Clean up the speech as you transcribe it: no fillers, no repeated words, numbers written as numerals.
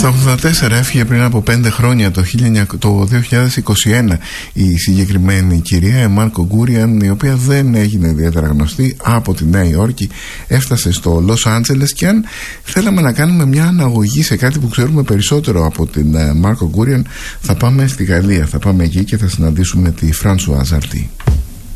Στα 84 έφυγε πριν από 5 χρόνια, το 2021, η συγκεκριμένη κυρία Μάρκο Γκούριαν, η οποία δεν έγινε ιδιαίτερα γνωστή από τη Νέα Υόρκη, έφτασε στο Λος Άντζελες. Και αν θέλαμε να κάνουμε μια αναγωγή σε κάτι που ξέρουμε περισσότερο από την Μάρκο Γκούριαν, θα πάμε στη Γαλλία, θα πάμε εκεί και θα συναντήσουμε τη Φρανσουάζ Αρτί.